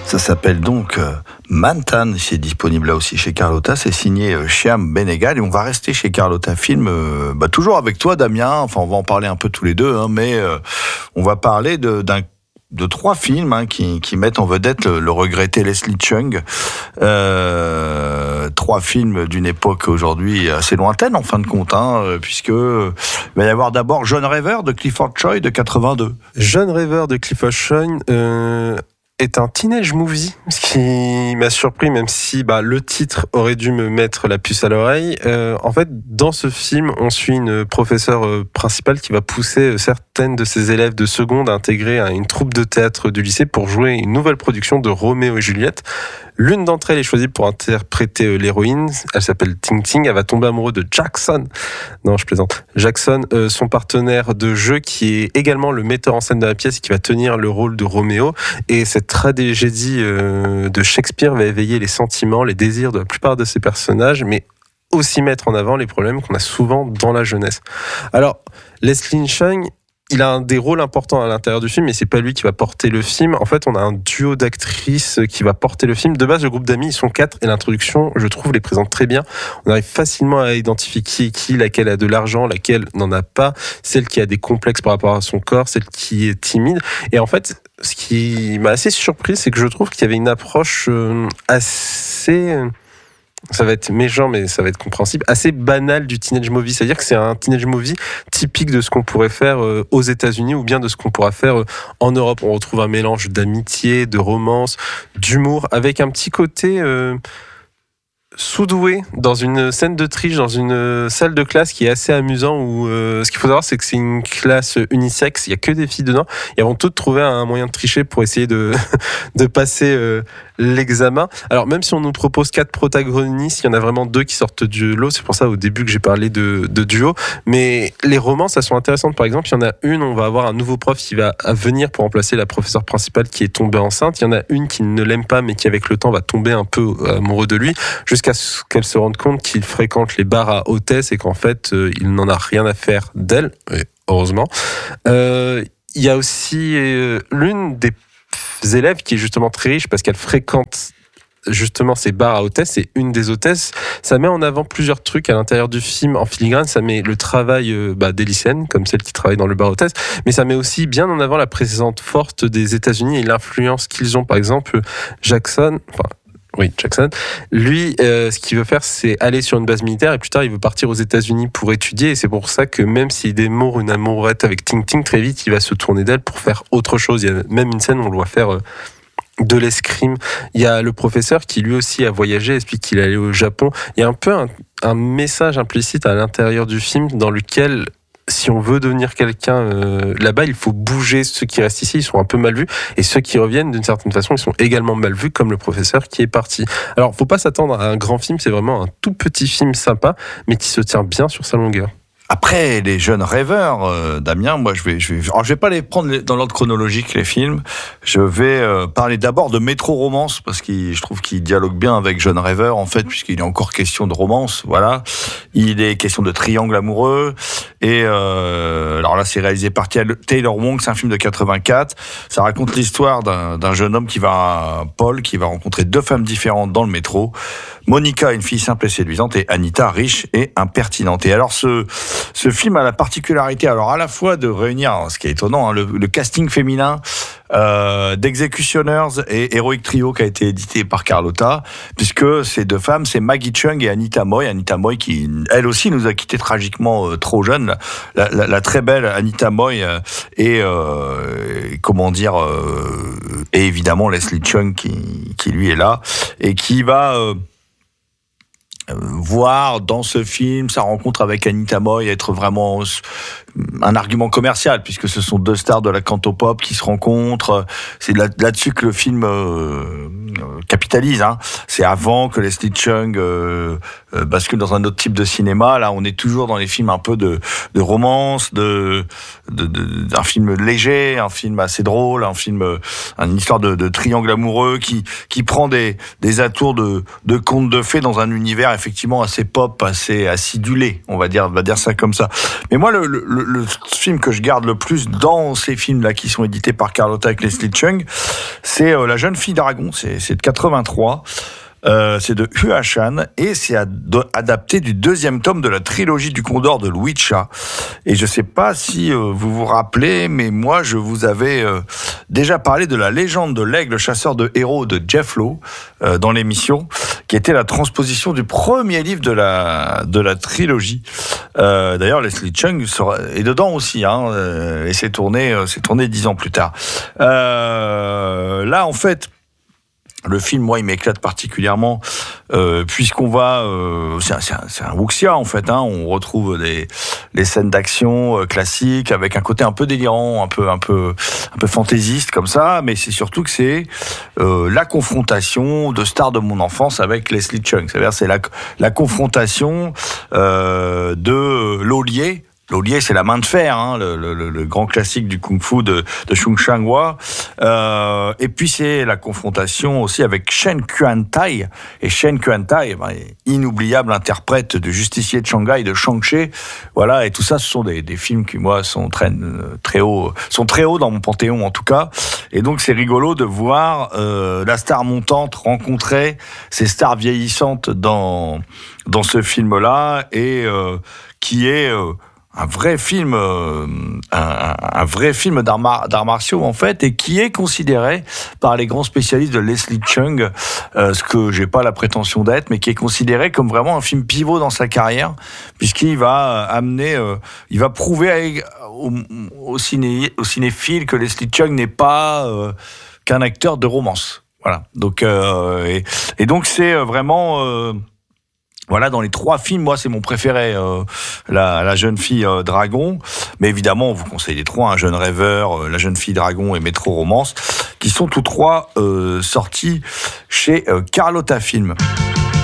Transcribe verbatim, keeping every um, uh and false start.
Ça s'appelle donc euh, Mantan, c'est disponible là aussi chez Carlotta, c'est signé euh, Shyam Benegal et on va rester chez Carlotta Film, euh, bah, toujours avec toi Damien, enfin on va en parler un peu tous les deux, hein, mais euh, on va parler de, d'un de trois films hein, qui, qui mettent en vedette le, le regretté Leslie Cheung. Euh, trois films d'une époque aujourd'hui assez lointaine en fin de compte, hein, puisque il va y avoir d'abord Jeune Rêveur de Clifford Choi de quatre-vingt-deux. Jeune Rêveur de Clifford Choi euh, est un teenage movie, ce qui m'a surpris, même si bah, le titre aurait dû me mettre la puce à l'oreille. Euh, en fait, dans ce film, on suit une professeure euh, principale qui va pousser certaines de ses élèves de seconde à intégrer une troupe de théâtre du lycée pour jouer une nouvelle production de Roméo et Juliette. L'une d'entre elles est choisie pour interpréter l'héroïne. Elle s'appelle Ting Ting. Elle va tomber amoureuse de Jackson. Non, je plaisante. Jackson, euh, son partenaire de jeu, qui est également le metteur en scène de la pièce, qui va tenir le rôle de Roméo. Et cette tragédie euh, de Shakespeare va éveiller les sentiments, les désirs de la plupart de ses personnages, mais aussi mettre en avant les problèmes qu'on a souvent dans la jeunesse. Alors, Leslie Cheung, il a un des rôles importants à l'intérieur du film, mais c'est pas lui qui va porter le film. En fait, on a un duo d'actrices qui va porter le film. De base, le groupe d'amis, ils sont quatre, et l'introduction, je trouve, les présente très bien. On arrive facilement à identifier qui est qui, laquelle a de l'argent, laquelle n'en a pas, celle qui a des complexes par rapport à son corps, celle qui est timide. Et en fait, ce qui m'a assez surpris, c'est que je trouve qu'il y avait une approche assez... ça va être méchant, mais ça va être compréhensible, assez banal du teenage movie. C'est-à-dire que c'est un teenage movie typique de ce qu'on pourrait faire aux États-Unis ou bien de ce qu'on pourra faire en Europe. On retrouve un mélange d'amitié, de romance, d'humour, avec un petit côté euh, sous-doué dans une scène de triche, dans une salle de classe qui est assez amusant. Où euh, ce qu'il faut savoir, c'est que c'est une classe unisexe, il n'y a que des filles dedans. Ils vont toutes trouver un moyen de tricher pour essayer de, de passer... Euh, l'examen. Alors même si on nous propose quatre protagonistes, il y en a vraiment deux qui sortent du lot. C'est pour ça au début que j'ai parlé de, de duo. Mais les romances, elles sont intéressantes. Par exemple, il y en a une, on va avoir un nouveau prof qui va venir pour remplacer la professeure principale qui est tombée enceinte. Il y en a une qui ne l'aime pas, mais qui avec le temps va tomber un peu amoureux de lui, jusqu'à ce qu'elle se rende compte qu'il fréquente les bars à hôtesse et qu'en fait, euh, il n'en a rien à faire d'elle. Et heureusement. Euh, il y a aussi euh, l'une des élèves qui est justement très riche parce qu'elle fréquente justement ces bars à hôtesses, c'est une des hôtesses. Ça met en avant plusieurs trucs à l'intérieur du film en filigrane. Ça met le travail euh, bah, des lycéennes, comme celle qui travaille dans le bar à hôtesse, mais ça met aussi bien en avant la présence forte des États-Unis et l'influence qu'ils ont. Par exemple, Jackson, enfin oui, Jackson, lui, euh, ce qu'il veut faire, c'est aller sur une base militaire et plus tard, il veut partir aux États-Unis pour étudier. Et c'est pour ça que même s'il démord une amourette avec Ting Ting, très vite, il va se tourner d'elle pour faire autre chose. Il y a même une scène où on doit faire euh, de l'escrime. Il y a le professeur qui lui aussi a voyagé, explique qu'il est allé au Japon. Il y a un peu un, un message implicite à l'intérieur du film dans lequel... si on veut devenir quelqu'un euh, là-bas, il faut bouger. Ceux qui restent ici, ils sont un peu mal vus. Et ceux qui reviennent, d'une certaine façon, ils sont également mal vus, comme le professeur qui est parti. Alors, faut pas s'attendre à un grand film. C'est vraiment un tout petit film sympa, mais qui se tient bien sur sa longueur. Après, les jeunes rêveurs, euh, Damien, moi, je vais, je vais, alors, je vais pas les prendre dans l'ordre chronologique, les films. Je vais euh, parler d'abord de Métro Romance, parce que je trouve qu'il dialogue bien avec Jeunes rêveurs, en fait, puisqu'il est encore question de romance, voilà. Il est question de triangle amoureux. Et euh, alors là, c'est réalisé par Taylor Wong, c'est un film de quatre-vingt-quatre. Ça raconte l'histoire d'un, d'un jeune homme qui va, Paul, qui va rencontrer deux femmes différentes dans le métro. Monica, une fille simple et séduisante, et Anita, riche et impertinente. Et alors, ce, ce film a la particularité, alors à la fois de réunir, ce qui est étonnant, hein, le, le casting féminin euh, d'Executioners et Heroic Trio qui a été édité par Carlotta, puisque ces deux femmes, c'est Maggie Cheung et Anita Moy. Anita Moy qui, elle aussi, nous a quittés tragiquement euh, trop jeune. La, la, la très belle Anita Moy euh, et euh, comment dire, euh, et évidemment Leslie Cheung qui, qui lui est là et qui va euh, voir dans ce film sa rencontre avec Anita Moy être vraiment un argument commercial, puisque ce sont deux stars de la cantopop qui se rencontrent. C'est là, là-dessus que le film euh, capitalise. Hein. C'est avant que Leslie Cheung euh, euh, bascule dans un autre type de cinéma. Là, on est toujours dans les films un peu de, de romance, de, de, de, d'un film léger, un film assez drôle, un film, une histoire de, de triangle amoureux qui, qui prend des, des atours de, de contes de fées dans un univers effectivement assez pop, assez acidulé, on va dire, on va dire ça comme ça. Mais moi, le, le, le film que je garde le plus dans ces films-là qui sont édités par Carlotta avec Leslie Cheung, C'est euh, La jeune fille dragon, c'est, c'est de quatre-vingt-trois. Euh, c'est de Hua Chan et c'est ad- adapté du deuxième tome de la trilogie du Condor de Louis Cha. Et je sais pas si euh, vous vous rappelez, mais moi je vous avais euh, déjà parlé de la légende de l'aigle chasseur de héros de Jeff Lowe euh, dans l'émission, qui était la transposition du premier livre de la de la trilogie. Euh, d'ailleurs, Leslie Chung sera, est dedans aussi, hein, euh, et c'est tourné, euh, c'est tourné dix ans plus tard. Euh, là, en fait. Le film, moi, il m'éclate particulièrement euh, puisqu'on va, euh, c'est un, c'est un, c'est un wuxia en fait. Hein, on retrouve des les scènes d'action euh, classiques avec un côté un peu délirant, un peu un peu un peu fantaisiste comme ça. Mais c'est surtout que c'est euh, la confrontation de stars de mon enfance avec Leslie Chung. C'est-à-dire c'est la la confrontation euh, de Lolier. Lolier, c'est la main de fer, hein, le, le, le grand classique du kung-fu de, de Chung Chang-hwa. Euh, et puis c'est la confrontation aussi avec Shen Kuan-tai. Et Shen Kuan-tai, ben, inoubliable interprète de justicier de Shanghai, de Shang-Chi. Voilà, et tout ça, ce sont des, des films qui, moi, sont très, très hauts, sont très hauts dans mon panthéon, en tout cas. Et donc, c'est rigolo de voir euh, la star montante rencontrer ces stars vieillissantes dans dans ce film-là, et euh, qui est euh, un vrai film, euh, un, un vrai film d'arts, mar- d'arts martiaux en fait, et qui est considéré par les grands spécialistes de Leslie Chung, euh, ce que j'ai pas la prétention d'être, mais qui est considéré comme vraiment un film pivot dans sa carrière, puisqu'il va amener, euh, il va prouver avec, au, au, ciné, au cinéphile que Leslie Chung n'est pas euh, qu'un acteur de romance. Voilà. Donc euh, et, et donc c'est vraiment euh, Voilà, dans les trois films, moi, c'est mon préféré, euh, la, la jeune fille euh, dragon. Mais évidemment, on vous conseille les trois, un jeune rêveur, euh, la jeune fille dragon et Métro Romance, qui sont tous trois euh, sortis chez euh, Carlotta Film.